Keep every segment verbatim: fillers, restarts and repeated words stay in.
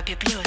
Европе плюс.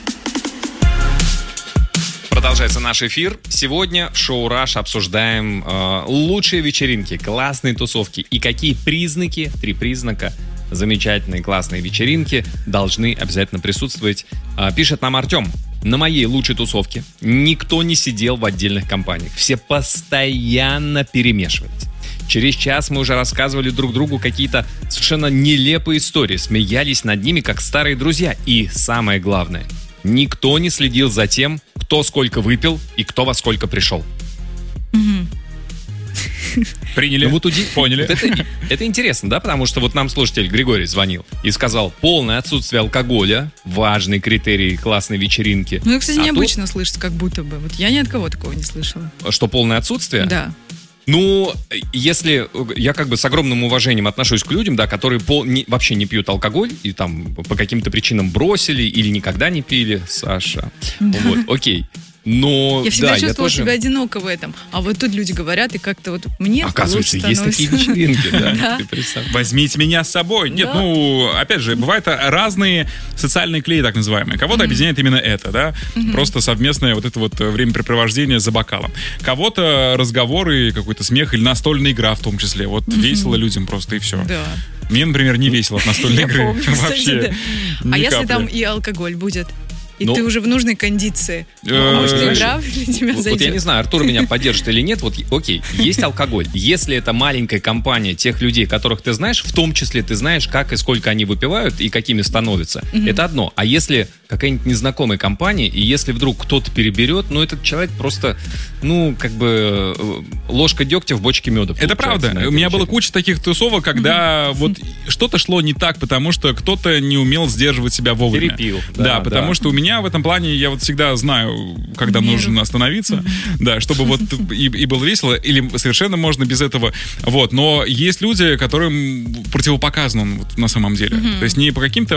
Продолжается наш эфир. Сегодня в шоу «Раш» обсуждаем э, лучшие вечеринки, классные тусовки и какие признаки, три признака замечательной классной вечеринки должны обязательно присутствовать. Э, пишет нам Артем. На моей лучшей тусовке никто не сидел в отдельных компаниях. Все постоянно перемешивались. Через час мы уже рассказывали друг другу какие-то совершенно нелепые истории, смеялись над ними, как старые друзья. И самое главное, никто не следил за тем, кто сколько выпил и кто во сколько пришел. Приняли, ну, вот уди... поняли. Вот это, это интересно, да? Потому что вот нам слушатель Григорий звонил и сказал, полное отсутствие алкоголя, важный критерий классной вечеринки. Ну, кстати, а необычно тут... слышать, как будто бы. Вот я ни от кого такого не слышала. Что, полное отсутствие? Да. Ну, если я как бы с огромным уважением отношусь к людям, да, которые пол, не, вообще не пьют алкоголь и там по каким-то причинам бросили или никогда не пили, Саша. Да. Вот, окей. Но, я всегда да, чувствовала я тоже... себя одиноко в этом. А вот тут люди говорят, и как-то вот мне оказывается, лучше есть становится. такие вечеринки, да? Да. Возьмите меня с собой. Нет, да. ну, опять же, бывают разные социальные клеи, так называемые. Кого-то mm-hmm. объединяет именно это, да? Mm-hmm. Просто совместное вот это вот времяпрепровождение за бокалом. Кого-то разговоры, какой-то смех или настольная игра в том числе. Вот mm-hmm. весело людям просто и все. Да. Мне, например, не весело от настольной игры. Я помню, кстати, вообще. Да. А если там и алкоголь будет? И Но... ты уже в нужной кондиции. Может, игра для тебя зайдет. Вот я не знаю, Артур меня поддержит или нет. Вот, окей, есть алкоголь. Если это маленькая компания тех людей, которых ты знаешь, в том числе ты знаешь, как и сколько они выпивают и какими становятся, mm-hmm. это одно. А если какая-нибудь незнакомая компания, и если вдруг кто-то переберет, ну, этот человек просто, ну, как бы ложка дегтя в бочке меда. Это правда. У меня была куча таких тусовок, когда mm-hmm. вот что-то шло не так, потому что кто-то не умел сдерживать себя вовремя. Перепил. Да, да потому да. что у меня в этом плане, я вот всегда знаю, когда Мир. нужно остановиться, mm-hmm. да, чтобы вот и, и было весело, или совершенно можно без этого, вот, но есть люди, которым противопоказано вот, на самом деле, mm-hmm. то есть не по каким-то